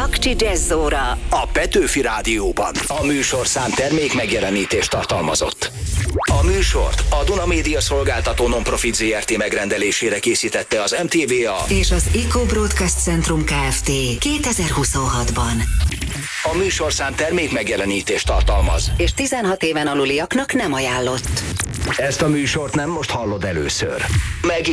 Bakcsi Jazz-óra a Petőfi Rádióban. A műsorszám termék megjelenítést tartalmazott. A műsort a Duna Média Szolgáltató Non-Profit Zrt. Megrendelésére készítette az MTVA és az Eco Broadcast Centrum Kft. 2026-ban. A műsorszám termék megjelenítést tartalmaz, és 16 éven aluliaknak nem ajánlott. Ezt a műsort nem most hallod először. Megint